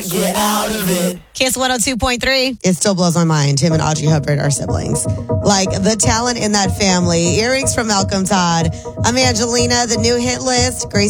get out of it. Kiss 102.3. It still blows my mind. Him and Audrey Hubbard are siblings. Like, the talent in that family. Earrings from Malcolm Todd. I'm Angelina, the new hit list. Grace